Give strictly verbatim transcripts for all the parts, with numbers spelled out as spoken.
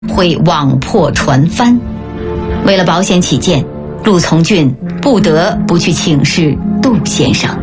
会网破船翻。为了保险起见，陆从俊不得不去请示杜先生。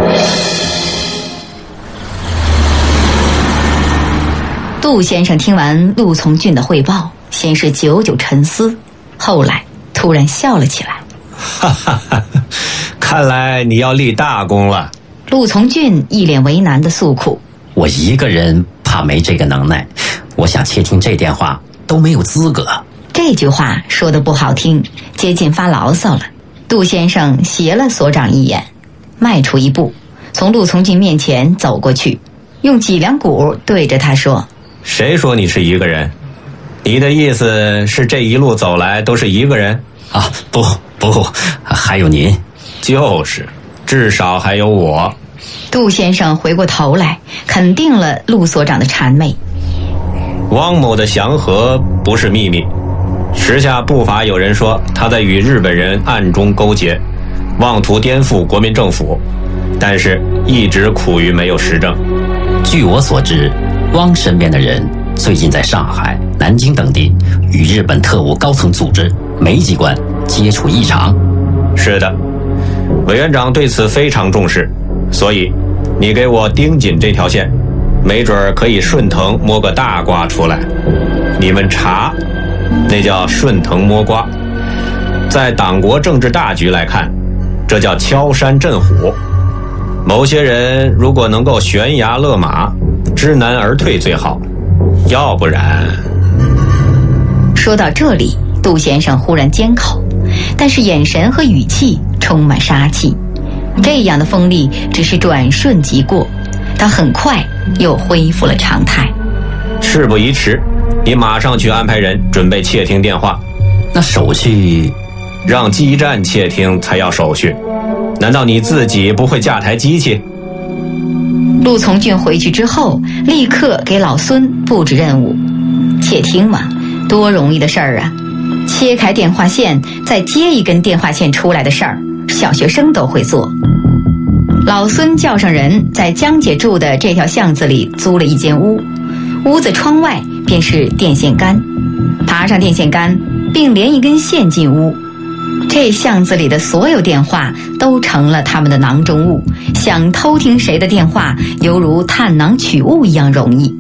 杜先生听完陆从俊的汇报，先是久久沉思，后来突然笑了起来。 哈哈哈，看来你要立大功了。 陆从俊一脸为难的诉苦： 我一个人怕没这个能耐，我想窃听这电话都没有资格。 这句话说得不好听，接近发牢骚了。杜先生斜了所长一眼，迈出一步，从陆从俊面前走过去，用脊梁骨对着他说： 谁说你是一个人？你的意思是这一路走来都是一个人？ 啊，不不，还有您。 就是，至少还有我。 杜先生回过头来，肯定了陆所长的谄媚。 汪某的祥和不是秘密，时下不乏有人说他在与日本人暗中勾结，妄图颠覆国民政府，但是一直苦于没有实证。 据我所知，汪身边的人最近在上海、南京等地与日本特务高层组织、煤机关接触异常。 是的，委员长对此非常重视，所以你给我盯紧这条线，没准可以顺藤摸个大瓜出来。你们查，那叫顺藤摸瓜。在党国政治大局来看，这叫敲山震虎。某些人如果能够悬崖勒马，知难而退最好，要不然…… 说到这里，杜先生忽然缄口，但是眼神和语气充满杀气。这样的锋利只是转瞬即过，他很快又恢复了常态。 事不宜迟，你马上去安排人准备窃听电话。 那手续…… 让基站窃听才要手续，难道你自己不会架台机器？ 陆从俊回去之后，立刻给老孙布置任务。窃听嘛，多容易的事儿啊！切开电话线，再接一根电话线出来的事儿，小学生都会做。老孙叫上人，在江姐住的这条巷子里租了一间屋，屋子窗外便是电线杆，爬上电线杆，并连一根线进屋。这巷子里的所有电话都成了他们的囊中物，想偷听谁的电话，犹如探囊取物一样容易。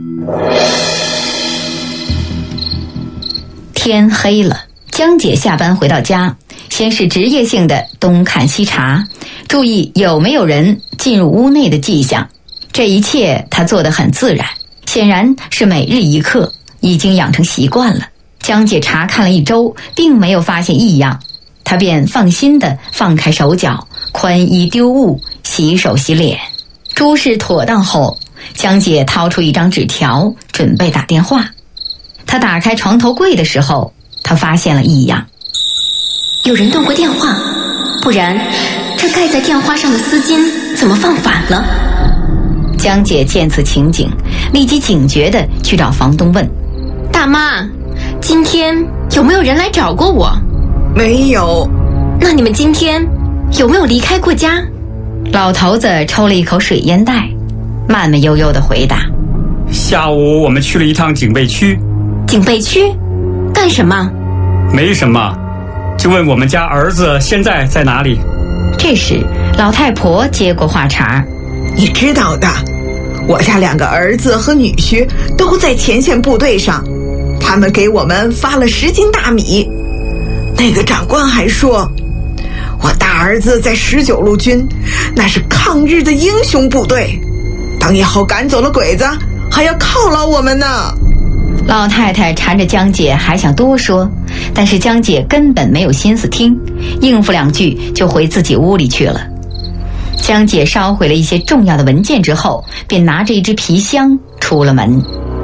天黑了，江姐下班回到家，先是职业性的东看西查，注意有没有人进入屋内的迹象。这一切她做得很自然，显然是每日一课，已经养成习惯了。江姐查看了一周，并没有发现异样，她便放心地放开手脚，宽衣丢物，洗手洗脸。诸事妥当后，江姐掏出一张纸条，准备打电话。她打开床头柜的时候，她发现了异样。 有人动过电话，不然这盖在电话上的丝巾怎么放反了？ 江姐见此情景，立即警觉地去找房东问： 大妈，今天有没有人来找过我？ 没有。 那你们今天有没有离开过家？ 老头子抽了一口水烟袋，慢慢悠悠地回答： 下午我们去了一趟警备区。 警备区？干什么？ 没什么，就问我们家儿子现在在哪里。 这时老太婆接过话茬： 你知道的，我家两个儿子和女婿都在前线部队上，他们给我们发了十斤大米。那个长官还说，我大儿子在十九路军，那是抗日的英雄部队，等以后赶走了鬼子，还要犒劳我们呢。 老太太缠着江姐还想多说，但是江姐根本没有心思听，应付两句就回自己屋里去了。江姐烧毁了一些重要的文件之后，便拿着一只皮箱出了门。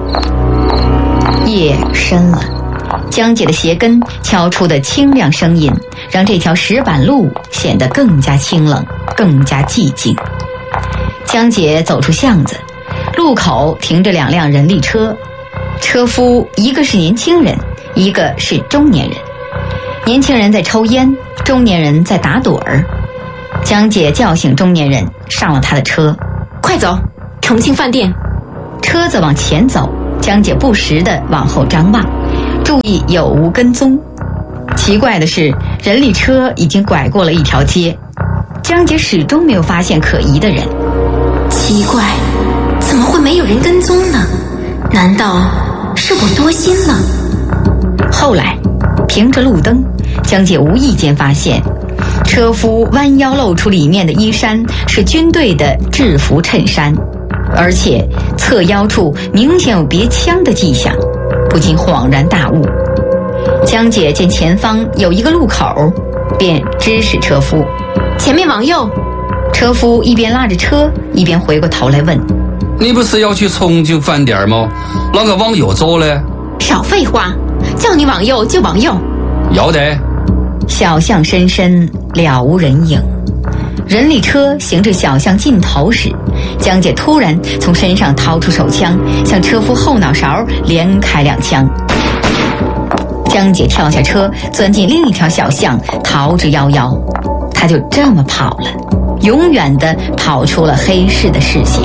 夜深了，江姐的鞋跟敲出的清亮声音，让这条石板路显得更加清冷，更加寂静。江姐走出巷子，路口停着两辆人力车，车夫一个是年轻人，一个是中年人。年轻人在抽烟，中年人在打盹儿。江姐叫醒中年人，上了他的车。 快走，重庆饭店。 车子往前走，江姐不时地往后张望， 注意有无跟踪。奇怪的是，人力车已经拐过了一条街，江姐始终没有发现可疑的人。 奇怪，怎么会没有人跟踪呢？难道是我多心了？ 后来凭着路灯，江姐无意间发现车夫弯腰露出里面的衣衫是军队的制服衬衫，而且侧腰处明显有别枪的迹象，不禁恍然大悟。江姐见前方有一个路口，便指使车夫前面往右。 车夫一边拉着车，一边回过头来问： 你不是要去重庆饭店吗？啷个往右走呢？ 少废话，叫你往右就往右。 要得。 小巷深深，了无人影。人力车行至小巷尽头时，江姐突然从身上掏出手枪，向车夫后脑勺连开两枪。江姐跳下车，钻进另一条小巷，逃之夭夭。她就这么跑了，永远地跑出了黑市的视线。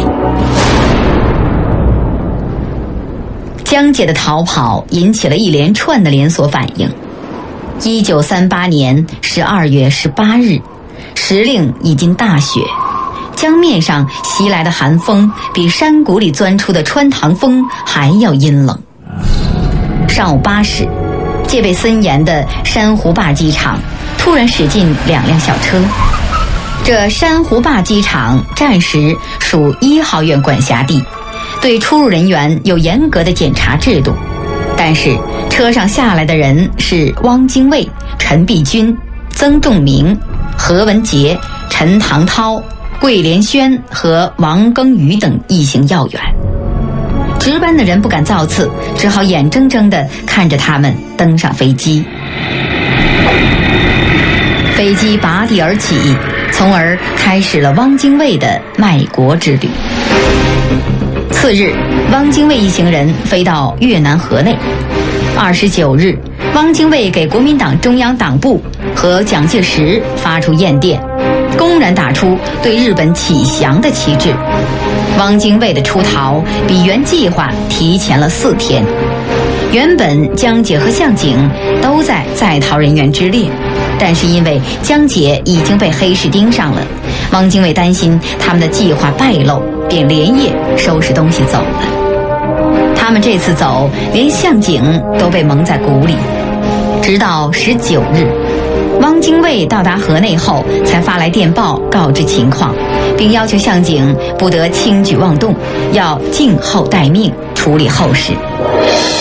江姐的逃跑引起了一连串的连锁反应。一九三八年十二月十八日，时令已经大雪，江面上袭来的寒风比山谷里钻出的穿堂风还要阴冷。上午八时，戒备森严的珊瑚坝机场突然驶进两辆小车。这珊瑚坝机场暂时属一号院管辖地，对出入人员有严格的检查制度。但是车上下来的人是汪精卫、陈璧君、曾仲明、何文杰、陈唐涛、桂连轩和王庚宇等一行要员。值班的人不敢造次，只好眼睁睁地看着他们登上飞机。飞机拔地而起，从而开始了汪精卫的卖国之旅。次日，汪精卫一行人飞到越南河内。二十九日，汪精卫给国民党中央党部和蒋介石发出唁电，公然打出对日本启降的旗帜。汪精卫的出逃比原计划提前了四天。原本江姐和向景都在在逃人员之列，但是因为江姐已经被黑市盯上了，汪精卫担心他们的计划败露，便连夜收拾东西走了。他们这次走，连向景都被蒙在鼓里。直到十九日，汪精卫到达河内后，才发来电报告知情况，并要求向景不得轻举妄动，要静候待命，处理后事。